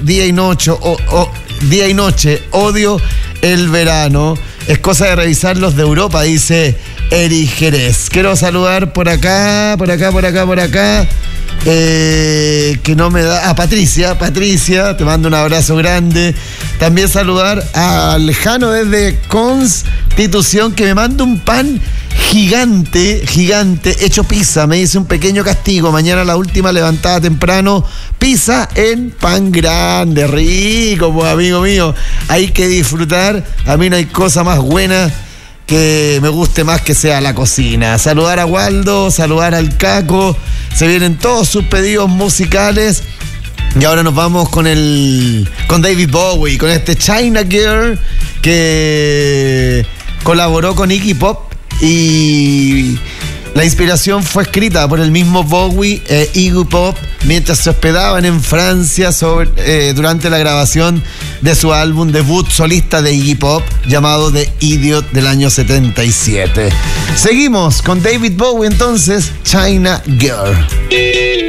día y noche, odio el verano. Es cosa de revisar los de Europa, dice Eri Jerez. Quiero saludar por acá. Que no me da. Patricia, te mando un abrazo grande. También saludar a Aljano desde Constitución, que me manda un pan gigante, hecho pizza. Me dice un pequeño castigo. Mañana la última levantada temprano. Pizza en pan grande, rico, pues, amigo mío. Hay que disfrutar. A mí no hay cosa más buena que me guste más que sea la cocina. Saludar a Waldo, saludar al Caco. Se vienen todos sus pedidos musicales. Y ahora nos vamos con David Bowie, con este China Girl que colaboró con Iggy Pop, y la inspiración fue escrita por el mismo Bowie e Iggy Pop mientras se hospedaban en Francia durante la grabación de su álbum debut solista de Iggy Pop llamado The Idiot del año 77. Seguimos con David Bowie entonces, China Girl.